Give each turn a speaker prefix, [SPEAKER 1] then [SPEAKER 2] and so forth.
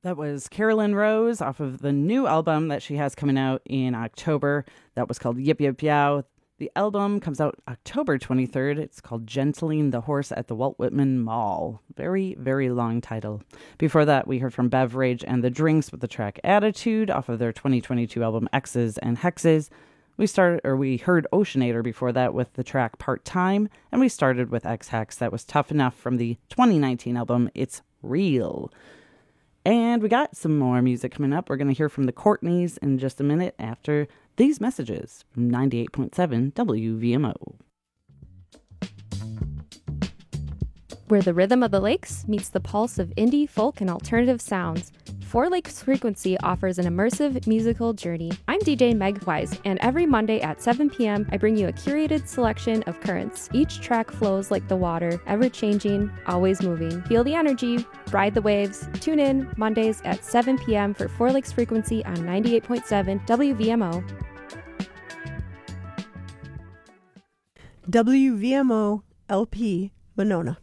[SPEAKER 1] That was Carolyn Rose off of the new album that she has coming out in October. That was called Yip Yip Yow. The album comes out October 23rd. It's called Gentling the Horse at the Walt Whitman Mall. Very, very long title. Before that, we heard from Beverage and the Drinks with the track Attitude off of their 2022 album X's and Hexes. We heard Oceanator before that with the track Part Time, and we started with X Hex. That was Tough Enough from the 2019 album It's Real. And we got some more music coming up. We're going to hear from the Courtneys in just a minute after these messages from 98.7 WVMO.
[SPEAKER 2] Where the rhythm of the lakes meets the pulse of indie, folk, and alternative sounds, Four Lakes Frequency offers an immersive musical journey. I'm DJ Meg Wise, and every Monday at 7 p.m., I bring you a curated selection of currents. Each track flows like the water, ever-changing, always moving. Feel the energy, ride the waves. Tune in Mondays at 7 p.m. for Four Lakes Frequency on 98.7 WVMO.
[SPEAKER 3] WVMO LP Monona.